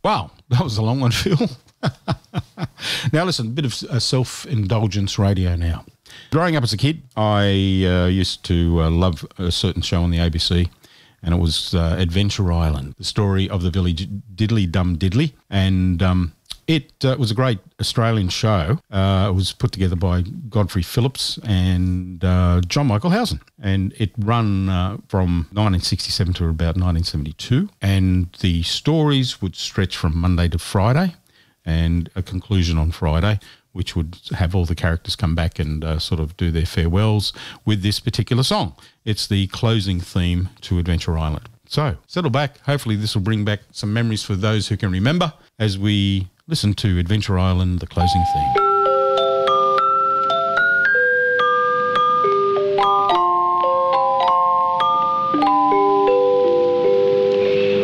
Wow, that was a long one, Phil. Now listen, a bit of self-indulgence radio now. Growing up as a kid, I used to love a certain show on the ABC, and it was Adventure Island, the story of the village Diddley Dum Diddley. And it was a great Australian show. It was put together by Godfrey Phillips and John Michael Housen. And it ran from 1967 to about 1972. And the stories would stretch from Monday to Friday and a conclusion on Friday, which would have all the characters come back and sort of do their farewells with this particular song. It's the closing theme to Adventure Island. So settle back. Hopefully this will bring back some memories for those who can remember as we listen to Adventure Island, the closing theme.